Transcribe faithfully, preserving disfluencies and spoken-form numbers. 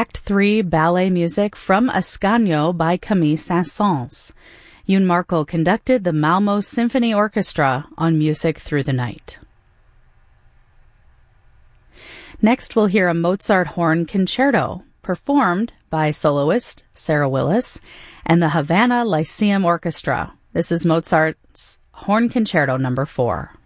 Act three ballet music from Ascanio by Camille Saint-Saëns. Yoon Markel conducted the Malmo Symphony Orchestra on Music Through the Night. Next, we'll hear a Mozart horn concerto, performed by soloist Sarah Willis and the Havana Lyceum Orchestra. This is Mozart's Horn Concerto number four.